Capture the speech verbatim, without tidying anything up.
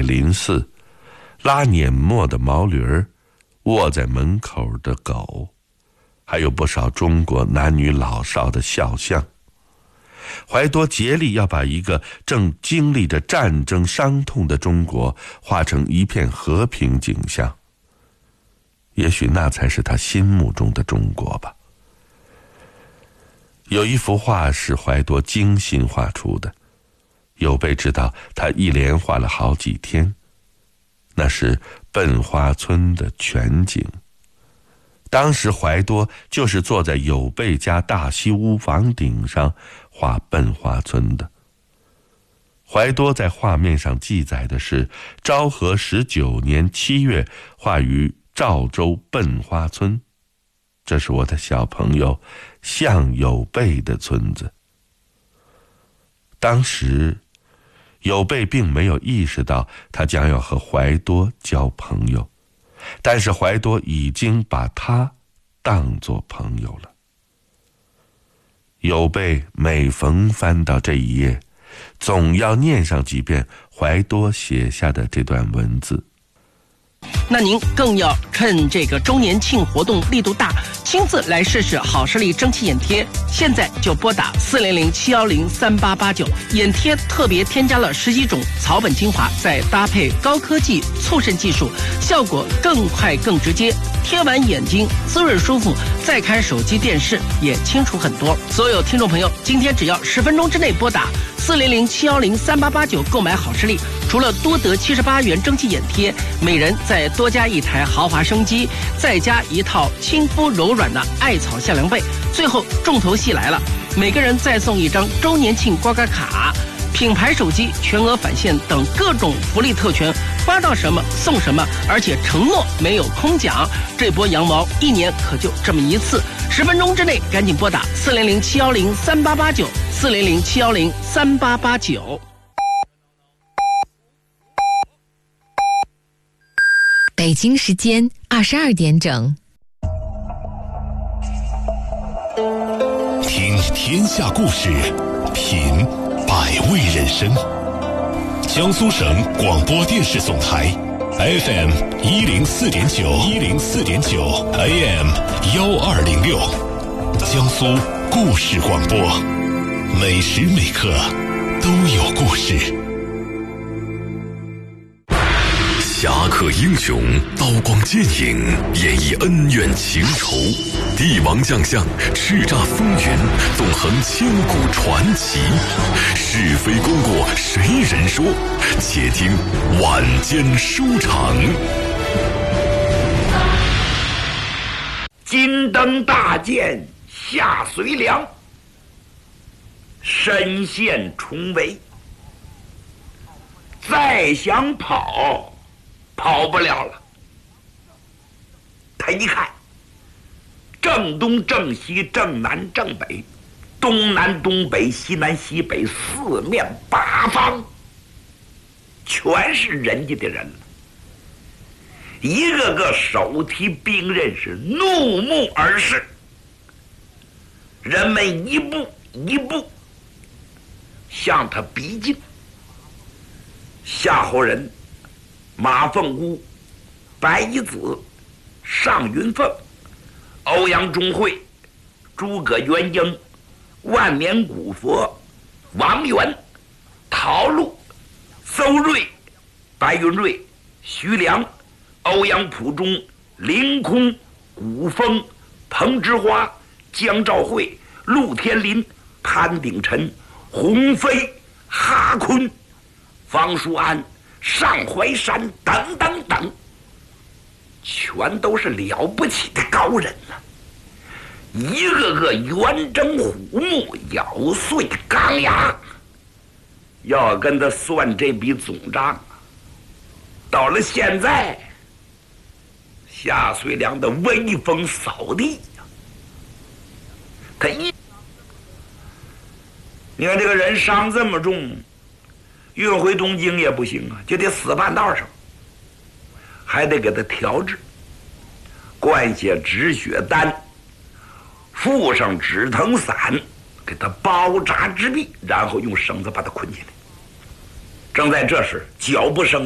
林寺，拉碾磨的毛驴儿，卧在门口的狗，还有不少中国男女老少的肖像。怀多竭力要把一个正经历着战争伤痛的中国画成一片和平景象。也许那才是他心目中的中国吧。有一幅画是怀多精心画出的，有被知道他一连画了好几天，那是笨花村的全景。当时怀多就是坐在有贝家大西屋房顶上画笨花村的。怀多在画面上记载的是昭和十九年七月画于赵州笨花村，这是我的小朋友向有贝的村子。当时有贝并没有意识到他将要和怀多交朋友，但是怀多已经把他当作朋友了。有贝每逢翻到这一页，总要念上几遍怀多写下的这段文字。 那您更要趁这个周年庆活动力度大，亲自来试试好视力蒸汽眼贴。现在就拨打四零零七幺零三八八九，眼贴特别添加了十几种草本精华，再搭配高科技促渗技术，效果更快更直接。贴完眼睛滋润舒服，再看手机电视也清楚很多。所有听众朋友，今天只要十分钟之内拨打四零零七幺零三八八九购买好视力，除了多得七十八元蒸汽眼贴，每人再多加一台豪华升级，再加一套亲肤柔软的艾草夏凉被。最后重头戏来了，每个人再送一张周年庆刮刮卡，品牌手机全额返现等各种福利特权，刮到什么送什么，而且承诺没有空奖。这波羊毛一年可就这么一次，十分钟之内赶紧拨打四零零七幺零三八八九，四零零七幺零三八八九。 北京时间二十二点整。 听天下故事，品百味人生。江苏省广播电视总台 F M 一零四点九，一零四点九 A M 幺二零六，江苏故事广播，每时每刻都有故事。 侠客英雄，刀光剑影，演绎恩怨情仇，帝王将相，叱咤风云，纵横千古传奇。是非功过谁人说？且听晚间书场。 金灯大剑下隋凉，身陷重围，再想跑跑不了了。他一看，正东正西正南正北，东南东北西南西北，四面八方全是人家的人了。一个个手提兵刃是怒目而视，人们一步一步向他逼近。夏侯仁、马凤屋、白夷子、尚云凤、欧阳中会、诸葛元英、万年古佛、王元、陶禄、邹瑞、白云瑞、徐良、欧阳普忠、凌空、古风、彭之花、江兆会、陆天林、潘鼎臣、洪飞、哈坤、方书安、上淮山等等等，全都是了不起的高人呐、啊！一个个圆睁虎目，咬碎钢牙，要跟他算这笔总账。到了现在，夏遂良的威风扫地呀！他一，你看这个人伤这么重，运回东京也不行啊，就得死半道上，还得给他调治，灌些止血丹，附上止疼散，给他包扎之弊，然后用绳子把他捆起来。正在这时，脚步声